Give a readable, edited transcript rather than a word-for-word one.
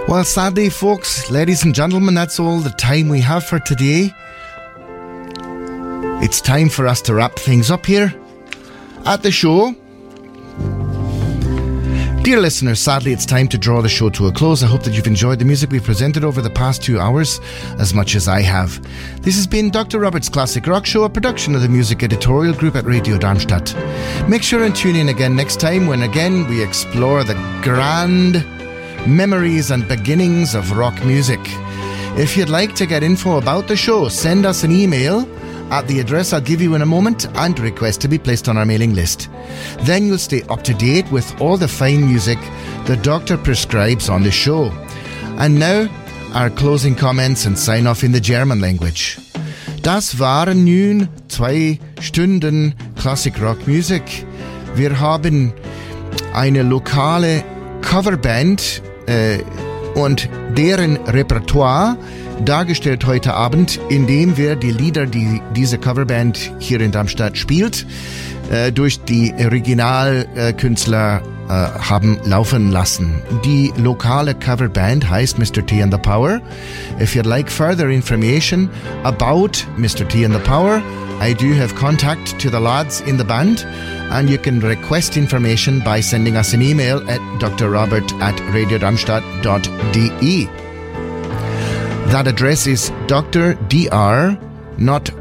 Well, sadly, folks, ladies and gentlemen, that's all the time we have for today. It's time for us to wrap things up here at the show. Dear listeners, sadly it's time to draw the show to a close. I hope that you've enjoyed the music we've presented over the past 2 hours as much as I have. This has been Dr. Robert's Classic Rock Show, a production of the Music Editorial Group at Radio Darmstadt. Make sure and tune in again next time when again we explore the grand memories and beginnings of rock music. If you'd like to get info about the show, send us an email at the address I'll give you in a moment and request to be placed on our mailing list. Then you'll stay up to date with all the fine music the doctor prescribes on the show. And now, our closing comments and sign off in the German language. Das waren nun 2 Stunden Classic Rock Music. Wir haben eine lokale Coverband und deren Repertoire dargestellt heute Abend, indem wir die Lieder, die diese Coverband hier in Darmstadt spielt, durch die Originalkünstler haben laufen lassen. Die lokale Coverband heißt Mr. T and the Power. If you'd like further information about Mr. T and the Power, I do have contact to the lads in the band, and you can request information by sending us an email at drrobert@radiodarmstadt.de. That address is Dr. Dr. not